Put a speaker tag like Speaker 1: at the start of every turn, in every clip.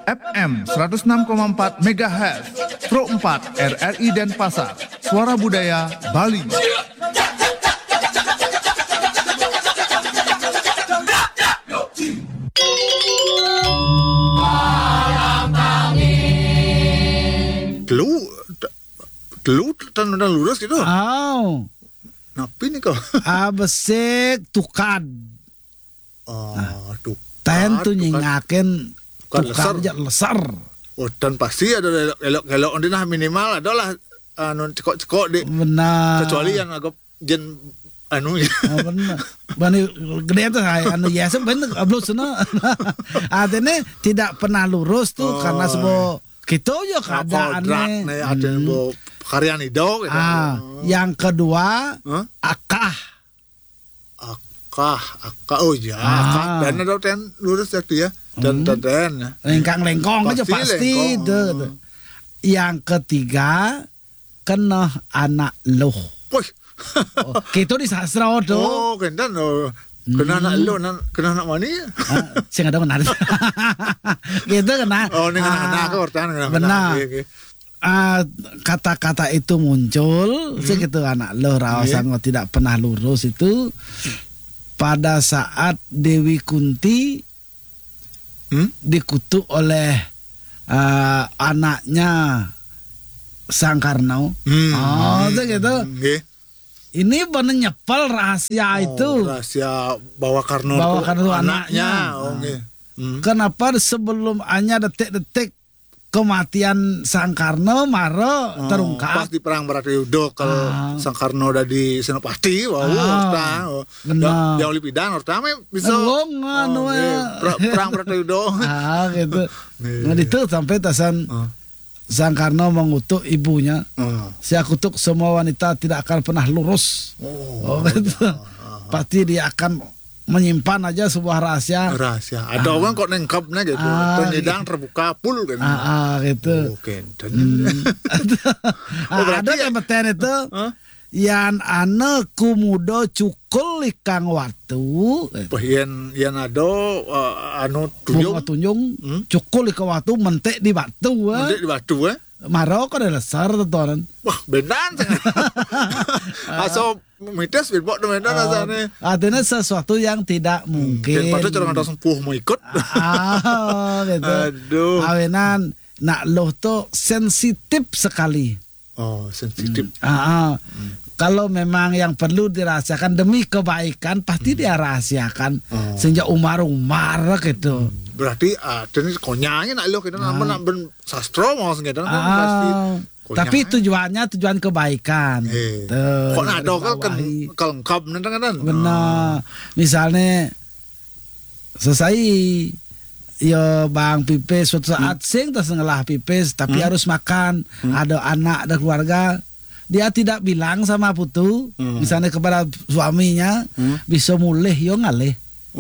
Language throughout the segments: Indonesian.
Speaker 1: FM 106,4 MHz, Pro 4 RRI Denpasar, Suara Budaya Bali.
Speaker 2: Telu dan lurus gitu.
Speaker 1: Napi nih kok?
Speaker 2: Besek tukad.
Speaker 1: Tukad.
Speaker 2: Ten tuh nyengakin tukad aja lesar.
Speaker 1: Dan pasti ada elok-elok nah minimal adalah cekok-cekok di.
Speaker 2: Benar.
Speaker 1: Kecuali yang agak jen
Speaker 2: benar. Bani gede tuh ya sebenarnya ablos artinya tidak pernah lurus tuh karena sebuah gitu ya keadaannya.
Speaker 1: Ada yang karyan hidau gitu.
Speaker 2: Yang kedua akah.
Speaker 1: Oh ya, akah. Dan ada ten lurus ya. Dan ya.
Speaker 2: Lengkang-lengkong aja pasti itu. Yang ketiga kena anak loh. Gitu di sastra tuh.
Speaker 1: Kendan kena anak lo, kena anak mani.
Speaker 2: Saya nggak tahu benar. Gitu kena.
Speaker 1: Ini anak kortan.
Speaker 2: Benar. Kata-kata itu muncul segitu anak lo rawasan tidak pernah lurus itu pada saat Dewi Kunti dikutuk oleh anaknya Sang Karno. Segitu. Ini benar nyepel rahasia itu.
Speaker 1: Rahasia bahwa Karno
Speaker 2: itu anaknya. Kenapa sebelum hanya detik-detik kematian Sang Karno Maro terungkap
Speaker 1: pas di perang Bharatayuda kalau Sang Karno udah di Senopati dia oleh pidan bisa perang Bharatayuda
Speaker 2: gitu. Nah itu sampai tasan Sang Karno mengutuk ibunya, saya kutuk semua wanita tidak akan pernah lurus. Gitu. Pasti dia akan menyimpan aja sebuah rahasia.
Speaker 1: Ada orang kok nengkapnya gitu. Penyedang terbuka full kan.
Speaker 2: Gitu. Ada yang beten itu. Yang ane kumudo cukul ikang watu.
Speaker 1: Yang ada tunjung
Speaker 2: cukul ikang watu mentek di batu. Maro kok ada lesar tontonan.
Speaker 1: Wah benar. Asal mitos bilbok teman-teman rasanya.
Speaker 2: Artinya sesuatu yang tidak mungkin.
Speaker 1: Padahal cara ada sempuh mau ikut.
Speaker 2: Gitu.
Speaker 1: Aduh.
Speaker 2: Awenan nak loh tuh sensitif sekali.
Speaker 1: Sensitif.
Speaker 2: Kalau memang yang perlu dirahasiakan demi kebaikan pasti dia rahasiakan sejak umar gitu.
Speaker 1: Berarti ini konyanya nak lo kita nak ben sastra mau segitu pasti.
Speaker 2: Tapi tujuan kebaikan.
Speaker 1: Kok ada kan kelengkap nanti kan.
Speaker 2: Benar. Misalnya selesai ya Bang Pipis suatu saat sing tersengalah Pipis tapi harus makan, ada anak, ada keluarga. Dia tidak bilang sama putu, misalnya kepada suaminya, bisa mulih yo ngalih.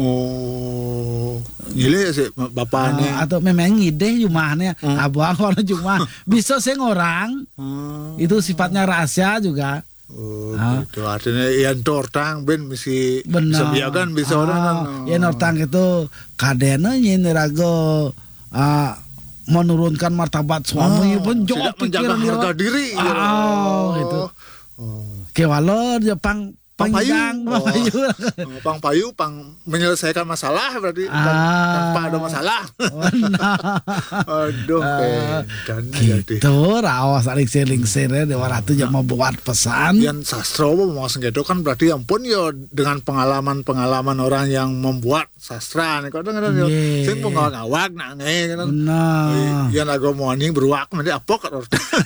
Speaker 1: Ngilih sih bapaknya.
Speaker 2: Atau memang ngide rumahnya, abang orang cuma bisa sing orang. Itu sifatnya rahasia juga.
Speaker 1: Gitu. Artinya yang tortang ben bisa biarkan bisa orang.
Speaker 2: Yang tortang itu kadena nyin rago menurunkan martabat suami pun
Speaker 1: tidak menjaga harga diri.
Speaker 2: Gitu. Kewalor Jepang
Speaker 1: Pang payu menyelesaikan masalah berarti tanpa ada masalah. Aduh,
Speaker 2: gitu rawas lingsir-lingsir dewa ratu yang membuat pesan.
Speaker 1: Yang sastra mau segitu kan berarti ampun ya dengan pengalaman orang yang membuat sastra nih kadang-kadang ya sing pengawak nange kan. Yang lagu morning beruak nanti apa kan.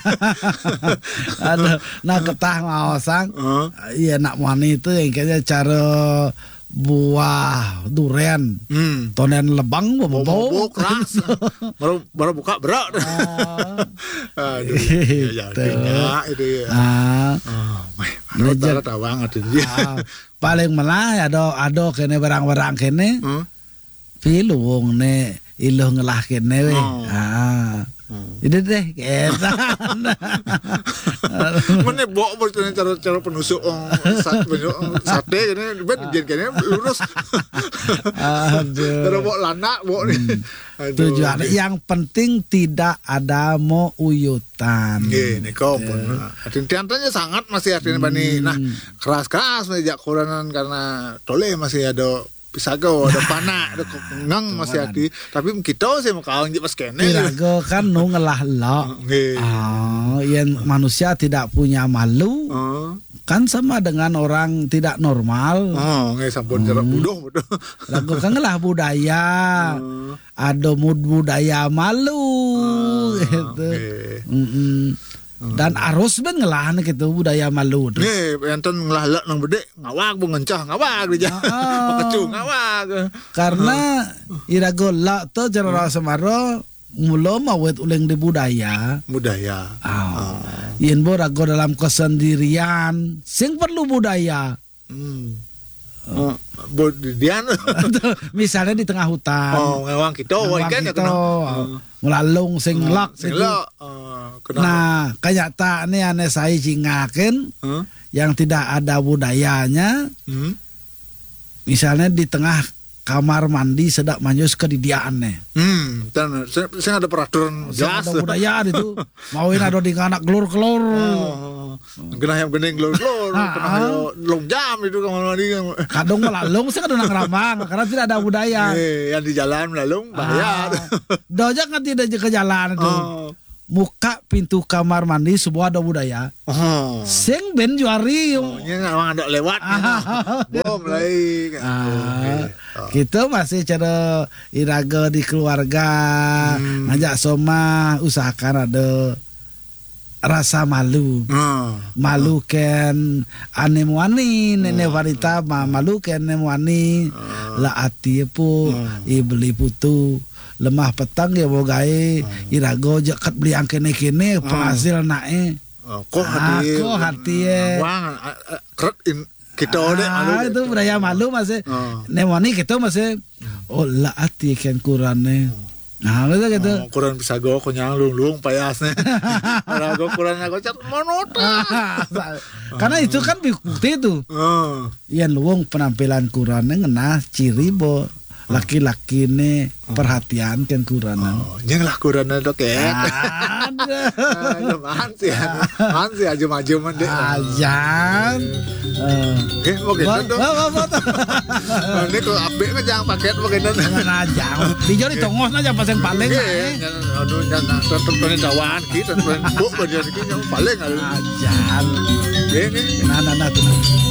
Speaker 2: Nah ketah ngawasang iya nak itu yang kayaknya cara buah durian tonen lebang bau
Speaker 1: keras baru buka berat. Aduh ya itu ya tahu banget itu
Speaker 2: paling malah ada kene barang-barang kene pilung ne iluh ngelah kene Jadi deh kita.
Speaker 1: Mana bawa berarti cara penusuk sate ini ben jadi lurus.
Speaker 2: Aduh.
Speaker 1: Terus bawa lanak bawa nih.
Speaker 2: Tujuan yang penting tidak ada mau uyutan.
Speaker 1: Ini kau pun. Artinya sangat masih artinya bani. Nah keras sejak Quranan karena tole masih ada pisago, ada panah, ada ngang masih hati. Tapi kita sih mau kawin pas kene.
Speaker 2: Pirago kan nu ngelah lo. Yang manusia tidak punya malu. Kan sama dengan orang tidak normal.
Speaker 1: Nggak sampun jarak bodoh betul.
Speaker 2: Lagu kan ngelah budaya. Ada budaya malu gitu. Dan harus ben ngelahan gitu budaya malu.
Speaker 1: Nih, enten ngelah nang bede ngawak bu ngencah ngawak dia. Pakecu ngawak.
Speaker 2: Karena irago la to cara samaro mulo mawet uleng di budaya. Yen bo rago dalam kesendirian sing perlu budaya.
Speaker 1: Budian
Speaker 2: misalnya di tengah hutan.
Speaker 1: Ngawang kita kan ya
Speaker 2: melalung sing lak gitu. Nah, kenyataan ane saya cingaken yang tidak ada budayanya. Misalnya di tengah kamar mandi sedang manyus ke didiannya.
Speaker 1: Dan saya ada peraturan jelas.
Speaker 2: Ada budaya itu. Mauin ada di anak gelur-gelur.
Speaker 1: Kena yang bening gelur-gelur. Kena long jam itu kamar mandi.
Speaker 2: Kadang melalung saya kadang ngeramang karena tidak ada budaya.
Speaker 1: Yang di jalan melalung bayar.
Speaker 2: Dojak kan tidak ke jalan itu. Muka pintu kamar mandi sebuah ada budaya. Sing ben juari.
Speaker 1: Nya ngawang ada lewat. Bom lagi.
Speaker 2: Kita masih cara iraga di keluarga ngajak soma usahakan ada rasa malu. Malu ken ane muani nenek wanita malu ken ane muani la ati po ibeli putu lemah petang ya bogae irago jaket beli angkene-kene penghasil nae. Kok hati
Speaker 1: wang keret kita ode
Speaker 2: itu budaya malu masih nemoni kita masih la ati ken kurane. Nah, gitu.
Speaker 1: Kurang bisa go konyang lung payasnya. Kalau go kurang aku cat monota.
Speaker 2: Karena itu kan bukti itu. Yang luang penampilan kurangnya ngena ciri bo laki-laki ini perhatian kan kuranan.
Speaker 1: Yang lah kuranan dok ya. Man sih aja maju mende.
Speaker 2: Ajan.
Speaker 1: Mau gitu tuh. Ini kalau abe kan jangan paket begitu.
Speaker 2: Jangan. Dijauh di tongos aja pas yang paling.
Speaker 1: Aduh jangan tentunya cawan kita tentunya buk bagian ini yang paling.
Speaker 2: Ajan.
Speaker 1: Ini.
Speaker 2: Nah tuh.